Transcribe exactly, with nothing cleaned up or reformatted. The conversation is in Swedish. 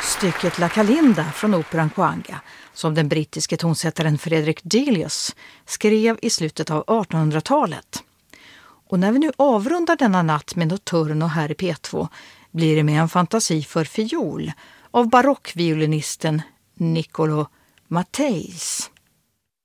Stycket La Calinda från operan Coanga, som den brittiske tonsättaren Frederick Delius skrev i slutet av artonhundratalet. Och när vi nu avrundar denna natt med Notturno här i P två blir det med en fantasi för fiol av barockviolinisten Niccolo Matteis.